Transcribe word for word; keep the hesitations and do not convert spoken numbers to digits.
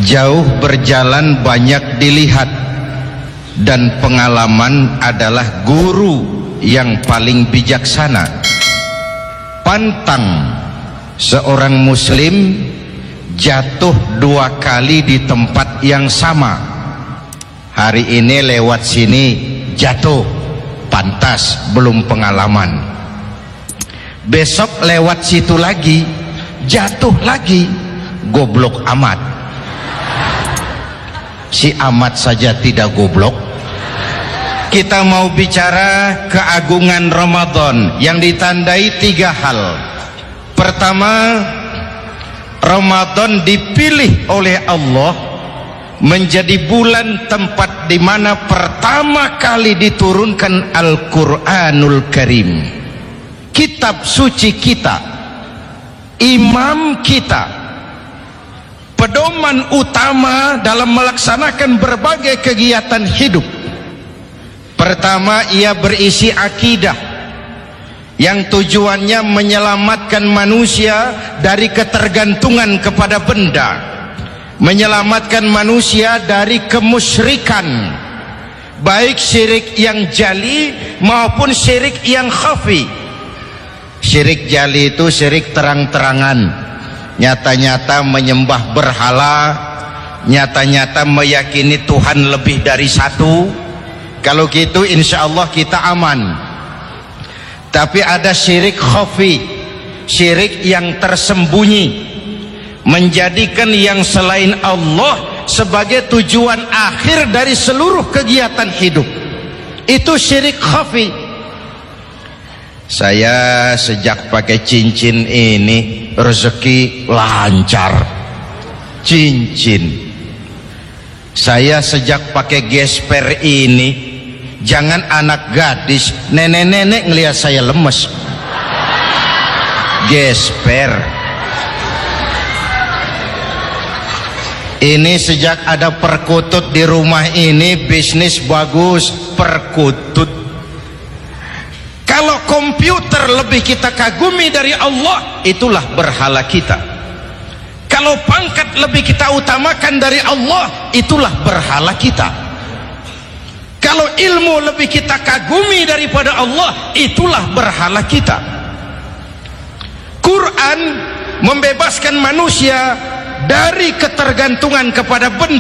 Jauh berjalan banyak dilihat, dan pengalaman adalah guru yang paling bijaksana. Pantang seorang muslim jatuh dua kali di tempat yang sama. Hari ini lewat sini jatuh, pantas belum pengalaman. Besok lewat situ lagi jatuh lagi, goblok amat. Si amat saja tidak goblok. Kita mau bicara keagungan Ramadan yang ditandai tiga hal. Pertama, Ramadan dipilih oleh Allah menjadi bulan tempat di mana pertama kali diturunkan Al-Quranul Karim, kitab suci kita, imam kita, pedoman utama dalam melaksanakan berbagai kegiatan hidup. Pertama, ia berisi akidah yang tujuannya menyelamatkan manusia dari ketergantungan kepada benda, menyelamatkan manusia dari kemusyrikan, baik syirik yang jali maupun syirik yang khafi. Syirik jali itu syirik terang-terangan, nyata-nyata menyembah berhala, nyata-nyata meyakini Tuhan lebih dari satu. Kalau gitu insya Allah kita aman. Tapi ada syirik khafi, syirik yang tersembunyi, menjadikan yang selain Allah sebagai tujuan akhir dari seluruh kegiatan hidup. Itu syirik khafi. Saya sejak pakai cincin ini rezeki lancar. Cincin. Saya sejak pakai gesper ini, jangan anak gadis, nenek-nenek ngelihat saya lemes. Gesper. Ini sejak ada perkutut di rumah ini, bisnis bagus. Perkutut. Kalau komputer lebih kita kagumi dari Allah, itulah berhala kita. Kalau pangkat lebih kita utamakan dari Allah, itulah berhala kita. Kalau ilmu lebih kita kagumi daripada Allah, itulah berhala kita. Quran membebaskan manusia dari ketergantungan kepada benda.